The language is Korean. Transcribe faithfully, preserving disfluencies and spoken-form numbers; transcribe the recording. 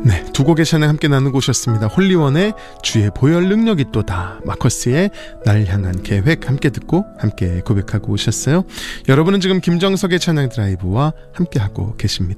네, 두 곡의 찬양 함께 나누고 오셨습니다. 홀리원의 주의 보혈 능력이 또다, 마커스의 날 향한 계획 함께 듣고 함께 고백하고 오셨어요. 여러분은 지금 김정석의 찬양 드라이브와 함께하고 계십니다.